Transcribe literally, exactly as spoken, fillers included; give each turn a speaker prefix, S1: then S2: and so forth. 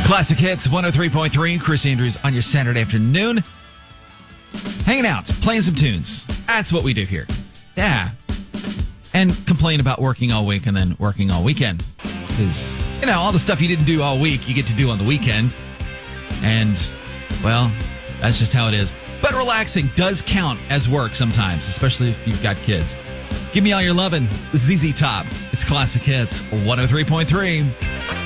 S1: Classic Hits one oh three point three. Chris Andrews on your Saturday afternoon. Hanging out, playing some tunes. That's what we do here. Yeah. And complain about working all week and then working all weekend. Because, you know, all the stuff you didn't do all week, you get to do on the weekend. And, well, that's just how it is. But relaxing does count as work sometimes, especially if you've got kids. Give me all your lovin'. Z Z Top. It's Classic Hits one oh three point three.